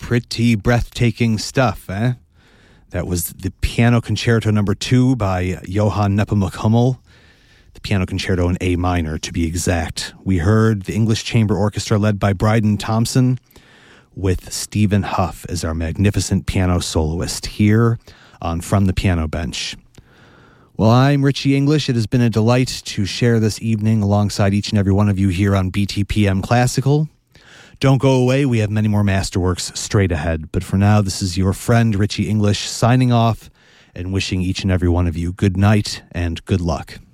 Pretty breathtaking stuff, eh? That was the Piano Concerto No. 2 by Johann Nepomuk Hummel. The Piano Concerto in A minor, to be exact. We heard the English Chamber Orchestra led by Bryden Thompson with Stephen Huff as our magnificent piano soloist here on From the Piano Bench. Well, I'm Richie English. It has been a delight to share this evening alongside each and every one of you here on BTPM Classical. Don't go away. We have many more masterworks straight ahead. But for now, this is your friend Richie English signing off and wishing each and every one of you good night and good luck.